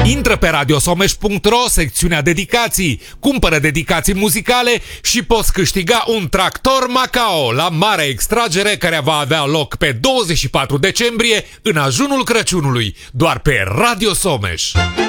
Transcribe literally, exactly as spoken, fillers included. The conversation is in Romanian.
Intră pe radiosomeș punct ro, secțiunea dedicații, cumpără dedicații muzicale și poți câștiga un tractor Macao la mare extragere care va avea loc pe douăzeci și patru decembrie în ajunul Crăciunului, doar pe Radio Someș.